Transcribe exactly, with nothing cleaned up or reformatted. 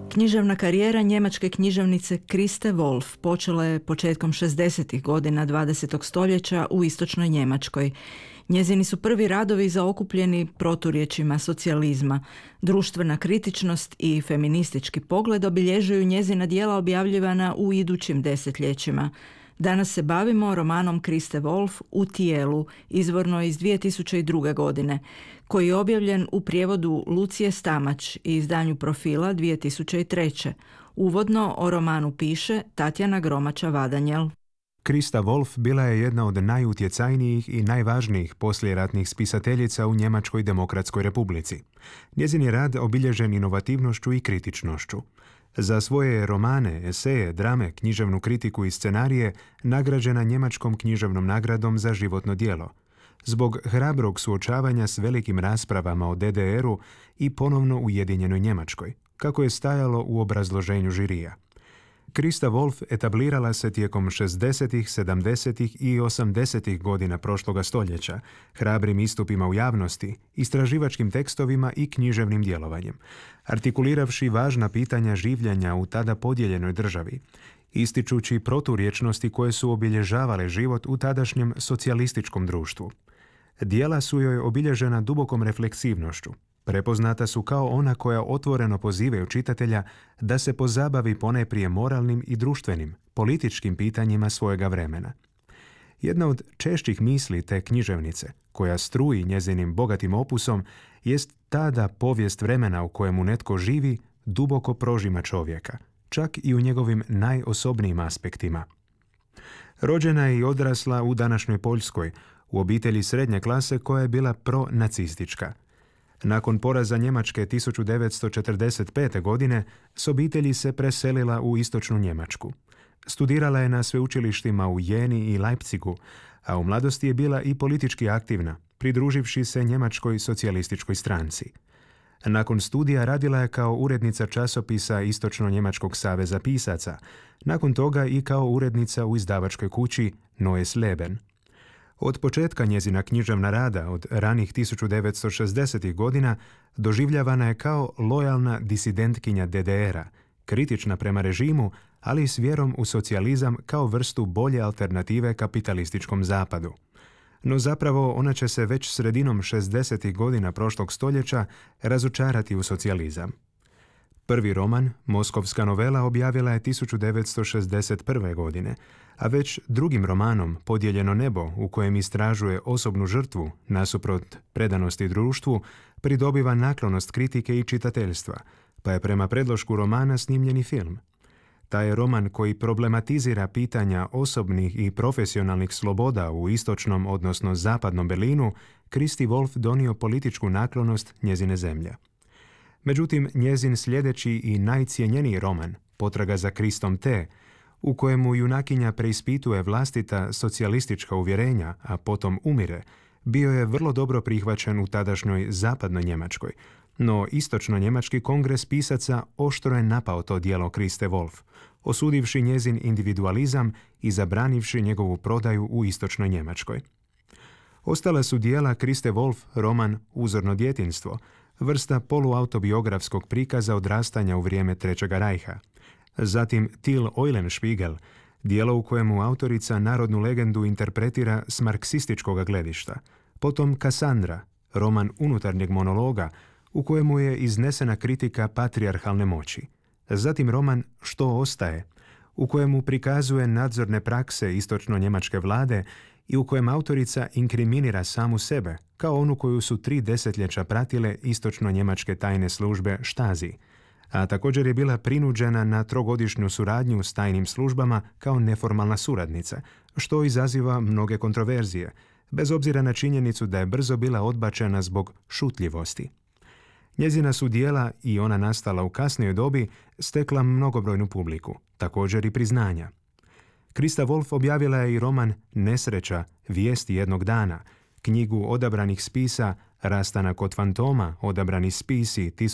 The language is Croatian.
Književna karijera njemačke književnice Christe Wolf počela je početkom šezdesetih godina dvadesetog stoljeća u istočnoj Njemačkoj. Njezini su prvi radovi zaokupljeni proturječima socijalizma. Društvena kritičnost i feministički pogled obilježuju njezina djela objavljivana u idućim desetljećima. Danas se bavimo romanom Christe Wolf U tijelu, izvorno iz dvije tisuće druge. godine, koji je objavljen u prijevodu Lucije Stamać i izdanju Profila dvije tisuće treće. Uvodno o romanu piše Tatjana Gromača-Vadanjel. Christa Wolf bila je jedna od najutjecajnijih i najvažnijih poslijeratnih spisateljica u Njemačkoj demokratskoj republici. Njezin je rad obilježen inovativnošću i kritičnošću. Za svoje romane, eseje, drame, književnu kritiku i scenarije nagrađena Njemačkom književnom nagradom za životno djelo. Zbog hrabrog suočavanja s velikim raspravama o de de eru i ponovno ujedinjenoj Njemačkoj, kako je stajalo u obrazloženju žirija. Christa Wolf etablirala se tijekom šezdesetih, sedamdesetih i osamdesetih godina prošloga stoljeća, hrabrim istupima u javnosti, istraživačkim tekstovima i književnim djelovanjem, artikuliravši važna pitanja življenja u tada podijeljenoj državi, ističući proturječnosti koje su obilježavale život u tadašnjem socijalističkom društvu. Djela su joj obilježena dubokom refleksivnošću. Prepoznata su kao ona koja otvoreno pozivaju čitatelja da se pozabavi ponajprije moralnim i društvenim, političkim pitanjima svojega vremena. Jedna od češćih misli te književnice, koja struji njezinim bogatim opusom, jest ta da povijest vremena u kojemu netko živi duboko prožima čovjeka, čak i u njegovim najosobnijim aspektima. Rođena je i odrasla u današnjoj Poljskoj, u obitelji srednje klase koja je bila pronacistička. Nakon poraza Njemačke tisuću devetsto četrdeset pete. godine s obitelji se preselila u istočnu Njemačku. Studirala je na sveučilištima u Jeni i Leipzigu, a u mladosti je bila i politički aktivna, pridruživši se Njemačkoj socijalističkoj stranci. Nakon studija radila je kao urednica časopisa Istočno-Njemačkog saveza pisaca, nakon toga i kao urednica u izdavačkoj kući Neues Leben. Od početka njezina književna rada, od ranih tisuću devetsto šezdesetih. godina, doživljavana je kao lojalna disidentkinja de de era, kritična prema režimu, ali s vjerom u socijalizam kao vrstu bolje alternative kapitalističkom zapadu. No zapravo ona će se već sredinom šezdesetih. godina prošlog stoljeća razočarati u socijalizam. Prvi roman, Moskovska novela, objavila je tisuću devetsto šezdeset prve. godine, a već drugim romanom, Podijeljeno nebo, u kojem istražuje osobnu žrtvu nasuprot predanosti društvu, pridobiva naklonost kritike i čitateljstva, pa je prema predlošku romana snimljen i film. Taj je roman koji problematizira pitanja osobnih i profesionalnih sloboda u istočnom, odnosno zapadnom Berlinu, Christi Wolf donio političku naklonost njezine zemlje. Međutim, njezin sljedeći i najcijenjeniji roman, Potraga za Kristom T., u kojemu junakinja preispituje vlastita socijalistička uvjerenja, a potom umire, bio je vrlo dobro prihvaćen u tadašnjoj zapadnoj Njemačkoj, no istočno-njemački kongres pisaca oštro je napao to djelo Christe Wolf, osudivši njezin individualizam i zabranivši njegovu prodaju u istočnoj Njemačkoj. Ostala su djela Christe Wolf roman Uzorno djetinjstvo, vrsta poluautobiografskog prikaza odrastanja u vrijeme Trećega rajha. Zatim Till Eulenspiegel, djelo u kojemu autorica narodnu legendu interpretira s marksističkog gledišta. Potom Kassandra, roman unutarnjeg monologa, u kojemu je iznesena kritika patrijarhalne moći. Zatim roman Što ostaje, u kojemu prikazuje nadzorne prakse istočno-njemačke vlade i u kojem autorica inkriminira samu sebe, kao onu koju su tri desetljeća pratile istočno-njemačke tajne službe Stasi, a također je bila prinuđena na trogodišnju suradnju s tajnim službama kao neformalna suradnica, što izaziva mnoge kontroverzije, bez obzira na činjenicu da je brzo bila odbačena zbog šutljivosti. Njezina su djela, i ona nastala u kasnijoj dobi, stekla mnogobrojnu publiku, također i priznanja. Christa Wolf objavila je i roman Nesreća, vijesti jednog dana, knjigu odabranih spisa Rastanak od fantoma, odabrani spisi